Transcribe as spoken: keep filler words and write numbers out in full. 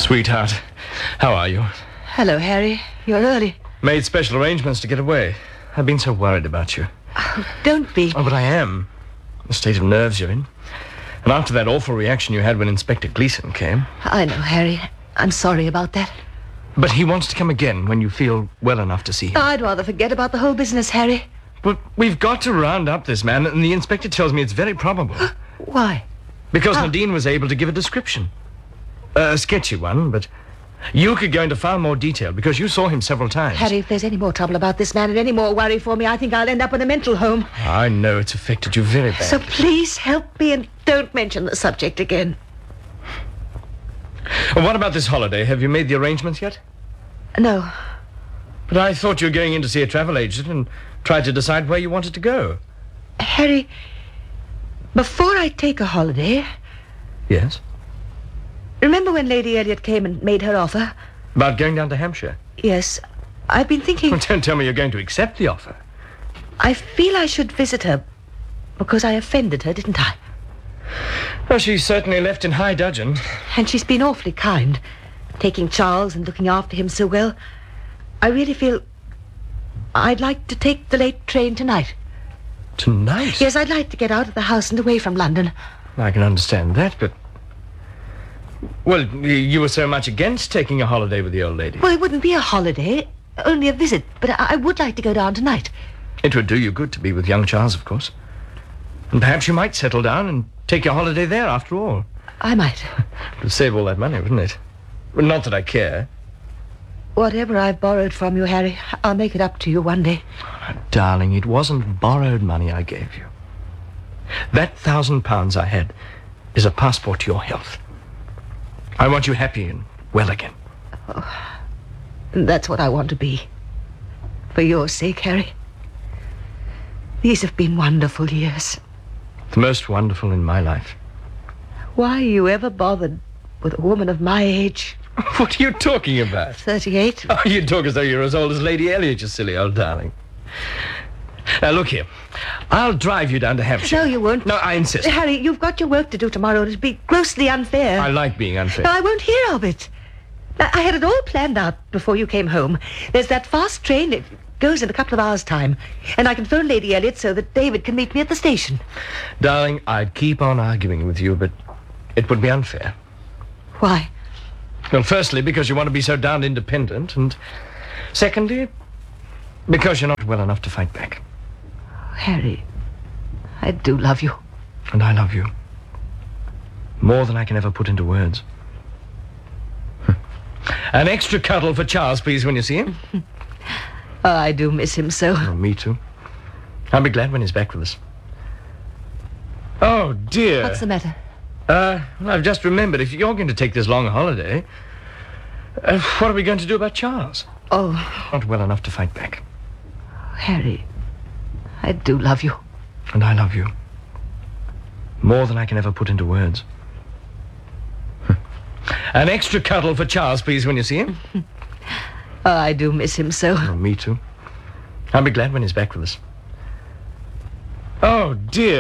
Sweetheart, how are you? Hello, Harry. You're early. Made special arrangements to get away. I've been so worried about you. Oh, don't be. Oh, but I am. The state of nerves you're in. And after that awful reaction you had when Inspector Gleason came. I know, Harry. I'm sorry about that. But he wants to come again when you feel well enough to see him. I'd rather forget about the whole business, Harry. But we've got to round up this man, and the inspector tells me it's very probable. Why? Because Oh. Nadine was able to give a description. A sketchy one, but you could go into far more detail because you saw him several times. Harry, if there's any more trouble about this man and any more worry for me, I think I'll end up in a mental home. I know it's affected you very badly. So please help me and don't mention the subject again. Well, what about this holiday? Have you made the arrangements yet? No. But I thought you were going in to see a travel agent and try to decide where you wanted to go. Harry, before I take a holiday, Yes? remember when Lady Elliot came and made her offer? About going down to Hampshire? Yes. I've been thinking... Well, don't tell me you're going to accept the offer. I feel I should visit her because I offended her, didn't I? Well, she certainly left in high dudgeon. And she's been awfully kind, taking Charles and looking after him so well. I really feel I'd like to take the late train tonight. Tonight? Yes, I'd like to get out of the house and away from London. I can understand that, but... Well, y- you were so much against taking a holiday with the old lady. Well, it wouldn't be a holiday, only a visit, but I, I would like to go down tonight. It would do you good to be with young Charles, of course. And perhaps you might settle down and take your holiday there, after all. I might. It would save all that money, wouldn't it? Well, not that I care. Whatever I've borrowed from you, Harry, I'll make it up to you one day. Oh, darling, it wasn't borrowed money I gave you. That thousand pounds I had is a passport to your health. I want you happy and well again. And that's what I want to be. For your sake, Harry. These have been wonderful years. The most wonderful in my life. Why you ever bothered with a woman of my age? What are you talking about? thirty-eight? Oh, you talk as though you're as old as Lady Elliot, you silly old darling. Now, look here. I'll drive you down to Hampshire. No, you won't. No, I insist. Harry, you've got your work to do tomorrow. It'd be grossly unfair. I like being unfair. No, I won't hear of it. I I had it all planned out before you came home. There's that fast train. It goes in a couple of hours' time. And I can phone Lady Elliot so that David can meet me at the station. Darling, I'd keep on arguing with you, but it would be unfair. Why? Well, firstly, because you want to be so darned independent, and secondly, because you're not well enough to fight back. Harry, I do love you. And I love you. More than I can ever put into words. An extra cuddle for Charles, please, when you see him. Oh, I do miss him so. Oh, me too. I'll be glad when he's back with us. Oh, dear. What's the matter? Uh, well, I've just remembered, if you're going to take this long holiday, uh, what are we going to do about Charles? Oh, Not well enough to fight back. Harry, I do love you. And I love you. More than I can ever put into words. An extra cuddle for Charles, please, when you see him. Oh, I do miss him so. Oh, me too. I'll be glad when he's back with us. Oh, dear.